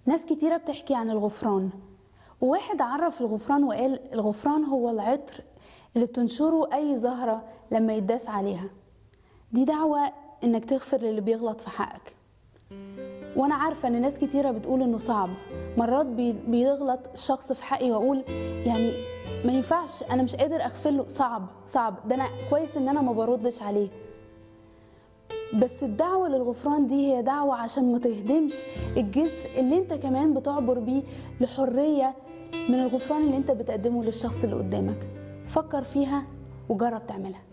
ناس كتيرة بتحكي عن الغفران، وواحد عرف الغفران وقال الغفران هو العطر اللي بتنشره أي زهرة لما يتداس عليها. دي دعوة إنك تغفر للي بيغلط في حقك. وأنا عارفة إن ناس كتيرة بتقول إنه صعب، مرات بيغلط الشخص في حقي وأقول يعني ما ينفعش، أنا مش قادر أغفر له، صعب، ده أنا كويس إن أنا ما بردش عليه. بس الدعوة للغفران دي هي دعوة عشان ما تهدمش الجسر اللي انت كمان بتعبر بيه لحرية من الغفران اللي انت بتقدمه للشخص اللي قدامك. فكر فيها وجرب تعملها.